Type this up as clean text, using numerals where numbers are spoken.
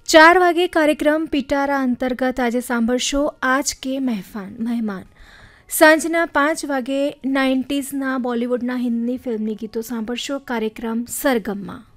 4 વાગે કાર્યક્રમ પિટારા અંતર્ગત આજે સાંભળશો આજ કે મહેમાન. સાંજના 5 વાગે 90sના બોલિવૂડના હિન્દી ફિલ્મની ગીતો સાંભળશો કાર્યક્રમ સરગમમાં.